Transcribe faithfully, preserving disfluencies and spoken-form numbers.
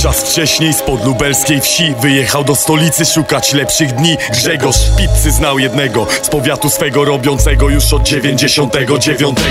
Czas wcześniej spod lubelskiej wsi wyjechał do stolicy szukać lepszych dni. Grzegorz pizzy znał jednego z powiatu swego, robiącego już od dziewięćdziesiątego dziewiątego.